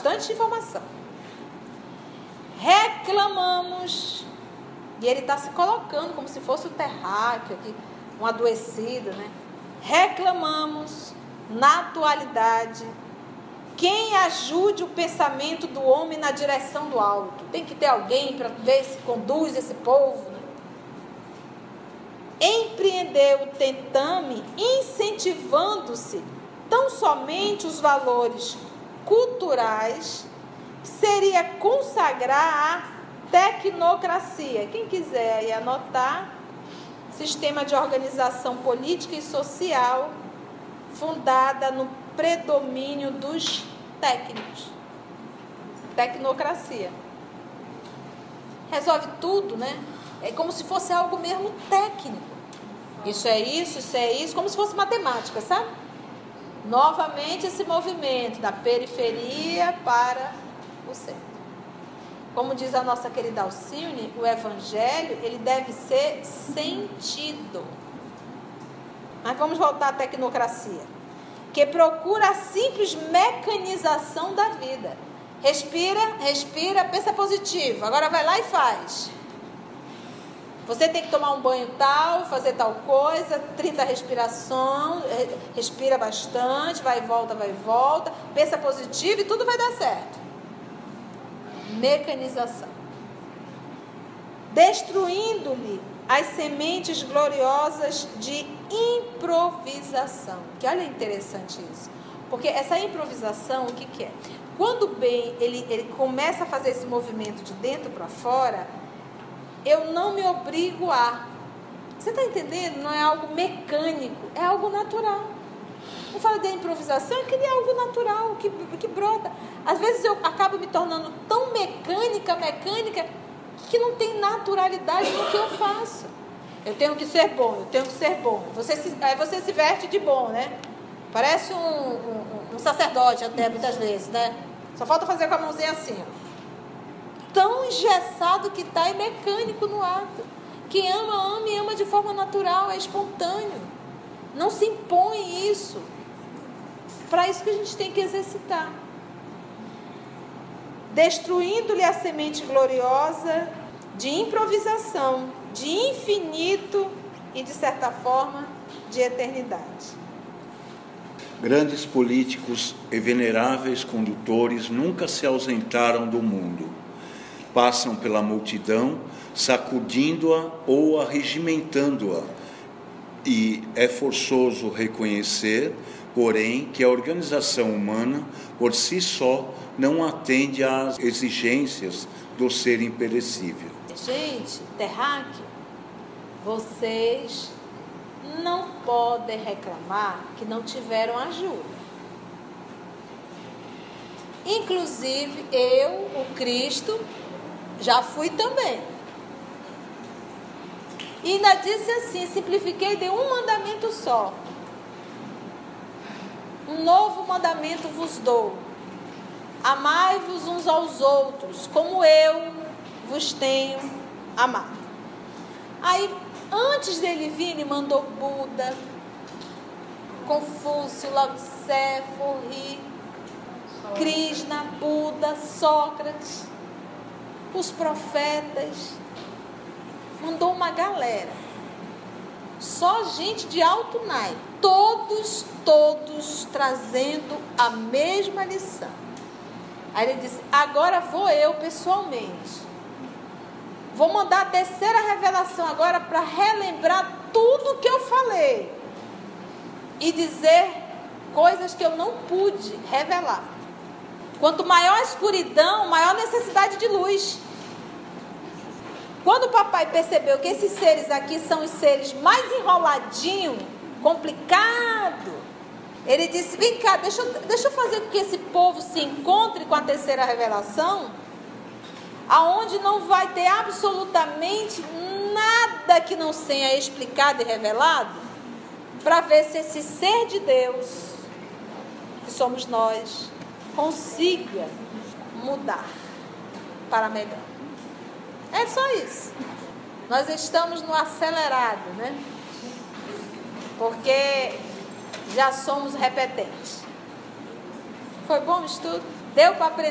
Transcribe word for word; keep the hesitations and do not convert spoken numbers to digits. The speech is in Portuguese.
bastante informação. Reclamamos, e ele está se colocando como se fosse o terráqueo aqui, um adoecido, né? Reclamamos, na atualidade, quem ajude o pensamento do homem na direção do alto. Tem que ter alguém para ver se conduz esse povo, né? Empreender o tentame, incentivando-se tão somente os valores culturais, seria consagrar a tecnocracia. Quem quiser aí anotar, sistema de organização política e social fundada no predomínio dos técnicos. Tecnocracia. Resolve tudo, né? É como se fosse algo mesmo técnico. Isso é isso, isso é isso, como se fosse matemática, sabe? Novamente esse movimento da periferia para o centro. Como diz a nossa querida Alcione, o evangelho, ele deve ser sentido. Mas vamos voltar à tecnocracia, que procura a simples mecanização da vida. Respira, respira, pensa positivo. Agora vai lá e faz. Você tem que tomar um banho tal, fazer tal coisa, trinta respirações, respira bastante, vai e volta, vai e volta, pensa positivo e tudo vai dar certo. Mecanização. Destruindo-lhe as sementes gloriosas de improvisação. Que olha interessante isso. Porque essa improvisação, o que, que é? Quando bem ele, ele começa a fazer esse movimento de dentro para fora, eu não me obrigo a. Você está entendendo? Não é algo mecânico, é algo natural. Eu falo de improvisação, é que é algo natural, que, que brota. Às vezes eu acabo me tornando tão mecânica, mecânica, que não tem naturalidade no que eu faço. Eu tenho que ser bom, eu tenho que ser bom. Você se, aí você se veste de bom, né? Parece um, um, um sacerdote até, muitas vezes, né? Só falta fazer com a mãozinha assim, ó. Tão engessado que está e mecânico no ato. Quem ama, ama e ama de forma natural, é espontâneo. Não se impõe isso. Para isso que a gente tem que exercitar. Destruindo-lhe a semente gloriosa de improvisação, de infinito e, de certa forma, de eternidade. Grandes políticos e veneráveis condutores nunca se ausentaram do mundo. Passam pela multidão, sacudindo-a ou arregimentando-a. E é forçoso reconhecer, porém, que a organização humana, por si só, não atende às exigências do ser imperecível. Gente, terráqueo, vocês não podem reclamar que não tiveram ajuda. Inclusive, eu, o Cristo, já fui também. E ainda disse assim, simplifiquei de um mandamento só. Um novo mandamento vos dou. Amai-vos uns aos outros, como eu vos tenho amado. Aí, antes dele vir, ele mandou Buda, Confúcio, Lao Tse, Forri, Krishna, Buda, Sócrates, os profetas. Mandou uma galera. Só gente de alto naipe. Todos, todos trazendo a mesma lição. Aí ele disse, agora vou eu pessoalmente. Vou mandar a terceira revelação agora para relembrar tudo que eu falei. E dizer coisas que eu não pude revelar. Quanto maior a escuridão, maior necessidade de luz. Quando o papai percebeu que esses seres aqui são os seres mais enroladinhos, complicados, ele disse, vem cá, deixa eu, deixa eu fazer com que esse povo se encontre com a terceira revelação, aonde não vai ter absolutamente nada que não seja explicado e revelado, para ver se esse ser de Deus, que somos nós, consiga mudar para melhor. É só isso. Nós estamos no acelerado, né? Porque já somos repetentes. Foi bom o estudo? Deu para aprender?